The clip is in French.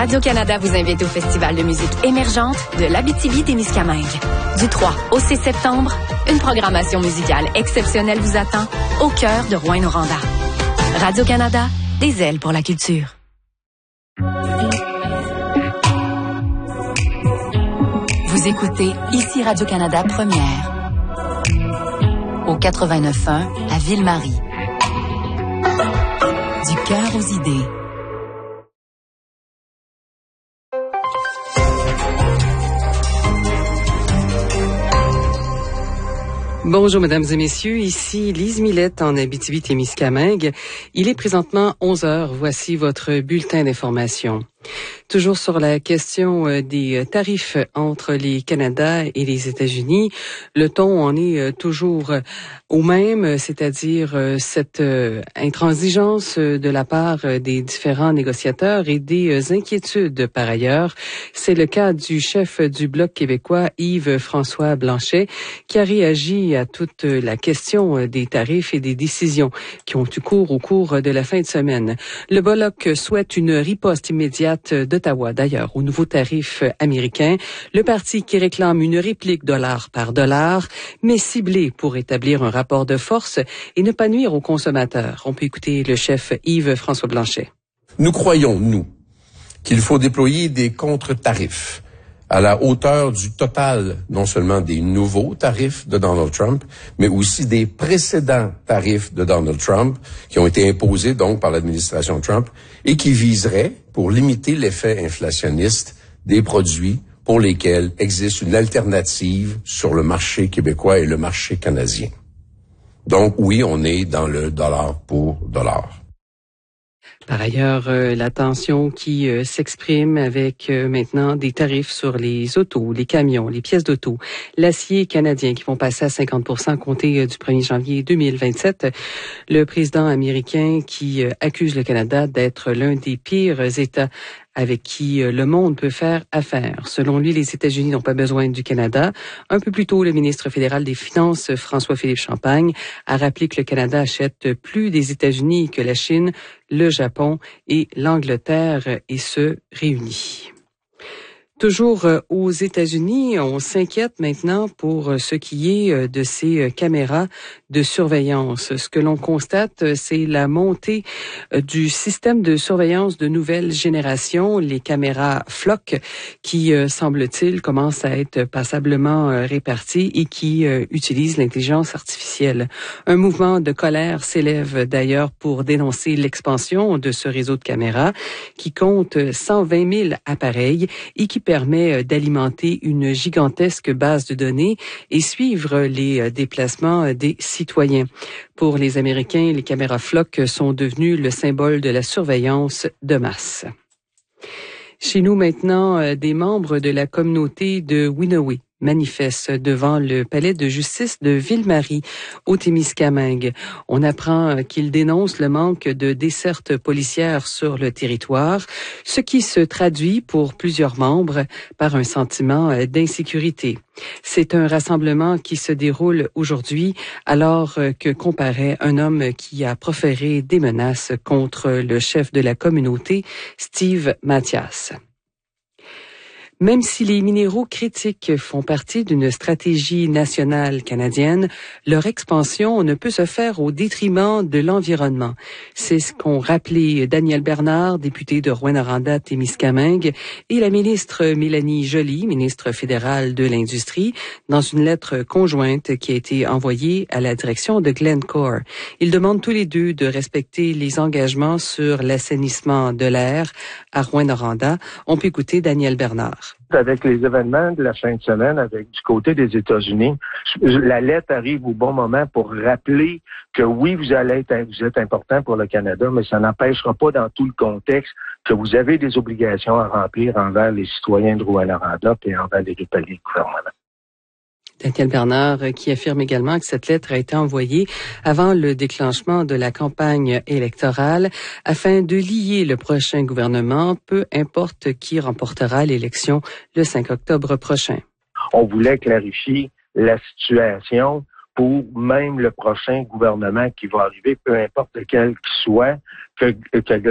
Radio-Canada vous invite au Festival de musique émergente de l'Abitibi-Témiscamingue. Du 3 au 6 septembre, une programmation musicale exceptionnelle vous attend au cœur de Rouyn-Noranda. Radio-Canada, des ailes pour la culture. Vous écoutez ici Radio-Canada Première au 89.1 à Ville-Marie. Du cœur aux idées. Bonjour, mesdames et messieurs. Ici Lise Millette en Abitibi-Témiscamingue. Il est présentement 11 heures. Voici votre bulletin d'information. Toujours sur la question des tarifs entre les Canada et les États-Unis, le ton en est toujours au même, c'est-à-dire cette intransigeance de la part des différents négociateurs et des inquiétudes par ailleurs. C'est le cas du chef du Bloc québécois, Yves-François Blanchet, qui a réagi à toute la question des tarifs et des décisions qui ont eu cours au cours de la fin de semaine. Le Bloc souhaite une riposte immédiate d'Ottawa, d'ailleurs, aux nouveaux tarifs américains. Le parti qui réclame une réplique dollar par dollar, mais ciblée pour établir un rapport de force et ne pas nuire aux consommateurs. On peut écouter le chef Yves-François Blanchet. Nous croyons, nous, qu'il faut déployer des contre-tarifs à la hauteur du total, non seulement des nouveaux tarifs de Donald Trump, mais aussi des précédents tarifs de Donald Trump qui ont été imposés donc par l'administration Trump et qui viseraient, pour limiter l'effet inflationniste des produits pour lesquels existe une alternative sur le marché québécois et le marché canadien. Donc oui, on est dans le dollar pour dollar. Par ailleurs, la tension qui s'exprime avec maintenant des tarifs sur les autos, les camions, les pièces d'auto, l'acier canadien qui vont passer à 50% compté du 1er janvier 2027. Le président américain qui accuse le Canada d'être l'un des pires États avec qui le monde peut faire affaire. Selon lui, les États-Unis n'ont pas besoin du Canada. Un peu plus tôt, le ministre fédéral des Finances, François-Philippe Champagne, a rappelé que le Canada achète plus des États-Unis que la Chine, le Japon et l'Angleterre, et ce, réunis. Toujours aux États-Unis, on s'inquiète maintenant pour ce qui est de ces caméras de surveillance. Ce que l'on constate, c'est la montée du système de surveillance de nouvelle génération, les caméras Flock, qui, semble-t-il, commencent à être passablement réparties et qui utilisent l'intelligence artificielle. Un mouvement de colère s'élève d'ailleurs pour dénoncer l'expansion de ce réseau de caméras qui compte 120 000 appareils et qui permet d'alimenter une gigantesque base de données et suivre les déplacements des citoyens. Pour les Américains, les caméras Flock sont devenues le symbole de la surveillance de masse. Chez nous maintenant, des membres de la communauté de Winaway manifestent devant le palais de justice de Ville-Marie, au Témiscamingue. On apprend qu'ils dénoncent le manque de desserte policière sur le territoire, ce qui se traduit pour plusieurs membres par un sentiment d'insécurité. C'est un rassemblement qui se déroule aujourd'hui alors que comparaît un homme qui a proféré des menaces contre le chef de la communauté, Steve Mathias. Même si les minéraux critiques font partie d'une stratégie nationale canadienne, leur expansion ne peut se faire au détriment de l'environnement. C'est ce qu'ont rappelé Daniel Bernard, député de Rouyn-Noranda-Témiscamingue, et la ministre Mélanie Joly, ministre fédérale de l'Industrie, dans une lettre conjointe qui a été envoyée à la direction de Glencore. Ils demandent tous les deux de respecter les engagements sur l'assainissement de l'air à Rouyn-Noranda. On peut écouter Daniel Bernard. Avec les événements de la fin de semaine, avec du côté des États-Unis, la lettre arrive au bon moment pour rappeler que oui, vous êtes important pour le Canada, mais ça n'empêchera pas dans tout le contexte que vous avez des obligations à remplir envers les citoyens de Rouyn-Noranda et envers les paliers de gouvernement. Daniel Bernard qui affirme également que cette lettre a été envoyée avant le déclenchement de la campagne électorale afin de lier le prochain gouvernement, peu importe qui remportera l'élection le 5 octobre prochain. On voulait clarifier la situation pour même le prochain gouvernement qui va arriver, peu importe lequel qu'il soit, que